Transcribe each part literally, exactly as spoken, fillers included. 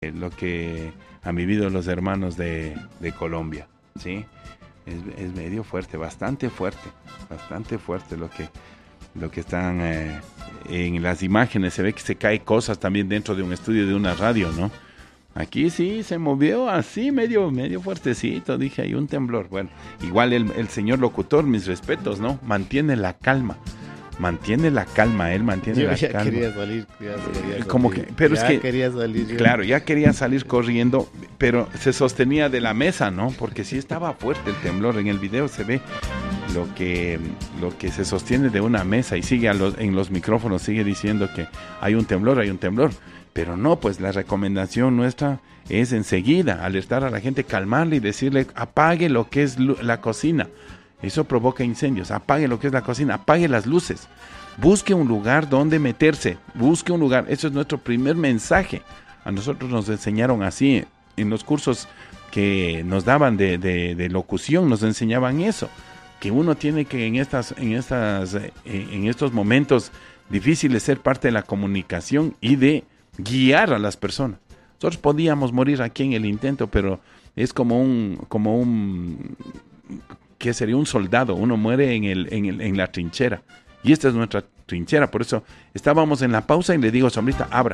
lo que han vivido los hermanos de, de Colombia, ¿sí? Es, es medio fuerte, bastante fuerte, bastante fuerte lo que, lo que están eh, en las imágenes. Se ve que se cae cosas también dentro de un estudio de una radio, ¿no? Aquí sí se movió así, medio, medio fuertecito, dije, hay un temblor. Bueno, igual el, el señor locutor, mis respetos, ¿no? Mantiene la calma. Mantiene la calma, él mantiene yo la ya calma. Quería salir, ya quería salir. Como que, pero ya es que, quería salir. Yo. Claro, ya quería salir corriendo, pero se sostenía de la mesa, ¿no? Porque sí estaba fuerte el temblor. En el video se ve lo que, lo que se sostiene de una mesa y sigue a los, en los micrófonos, sigue diciendo que hay un temblor, hay un temblor. Pero no, pues la recomendación nuestra es enseguida alertar a la gente, calmarle y decirle apague lo que es la cocina. Eso provoca incendios. Apague lo que es la cocina, apague las luces. Busque un lugar donde meterse, busque un lugar. Eso es nuestro primer mensaje. A nosotros nos enseñaron así, en los cursos que nos daban de, de, de locución, nos enseñaban eso, que uno tiene que en estas, en estas, en estos momentos difíciles ser parte de la comunicación y de guiar a las personas. Nosotros podíamos morir aquí en el intento, pero es como un, como un, ¿qué sería? Un soldado. Uno muere en el, en el, en la trinchera. Y esta es nuestra trinchera, por eso estábamos en la pausa y le digo, Sombrita, abra.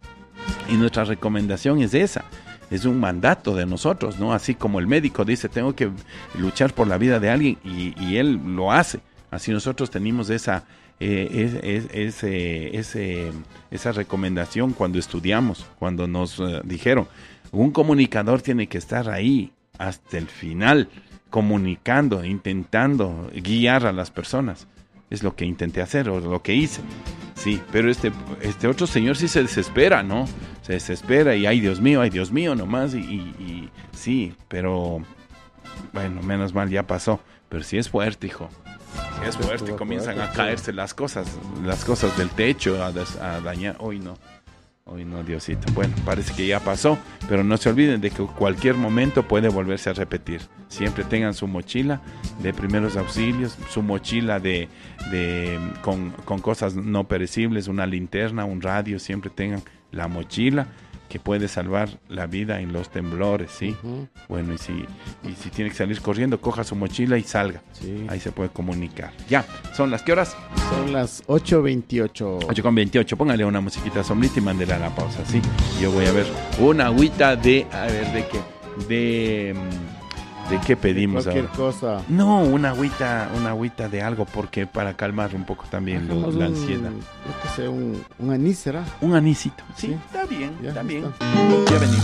Y nuestra recomendación es esa, es un mandato de nosotros, ¿no? Así como el médico dice, tengo que luchar por la vida de alguien y, y él lo hace. Así nosotros tenemos esa, eh, es, es, ese, ese, esa recomendación cuando estudiamos, cuando nos uh, dijeron, un comunicador tiene que estar ahí hasta el final, comunicando, intentando guiar a las personas. Es lo que intenté hacer, o lo que hice. Sí, pero este, este otro señor sí se desespera, ¿no? Se desespera y, ay, Dios mío, ay, Dios mío, nomás. Y, y, y sí, pero, bueno, menos mal ya pasó. Pero sí es fuerte, hijo. Sí es fuerte, comienzan a caerse las cosas, las cosas del techo, a, des, a dañar. Hoy no, hoy no, Diosito. Bueno, parece que ya pasó, pero no se olviden de que cualquier momento puede volverse a repetir. Siempre tengan su mochila de primeros auxilios, su mochila de, de con, con cosas no perecibles, una linterna, un radio, siempre tengan la mochila que puede salvar la vida en los temblores, ¿sí? Uh-huh. Bueno, y si, y si tiene que salir corriendo, coja su mochila y salga. Sí. Ahí se puede comunicar. Ya, ¿son las qué horas? Son las ocho veintiocho. ocho con veintiocho, póngale una musiquita Sombrita y mándela a la pausa, ¿sí? Yo voy a ver una agüita de, a ver, ¿de qué? De... ¿De qué pedimos de cualquier ahora? cosa. No, una agüita, una agüita de algo, porque para calmar un poco también lo, la un, ansiedad. Yo qué sé, un, un anís, ¿será? Un anisito. Sí, sí. Está bien, ya, está bien. Está. Ya venimos.